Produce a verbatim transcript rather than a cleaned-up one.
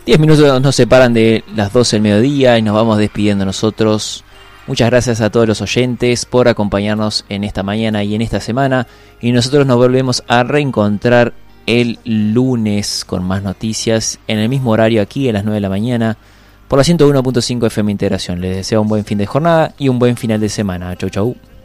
diez minutos nos separan de las doce del mediodía y nos vamos despidiendo nosotros. Muchas gracias a todos los oyentes por acompañarnos en esta mañana y en esta semana. Y nosotros nos volvemos a reencontrar el lunes con más noticias en el mismo horario aquí a las nueve de la mañana por la ciento uno punto cinco F M Integración. Les deseo un buen fin de jornada y un buen final de semana. Chau chau.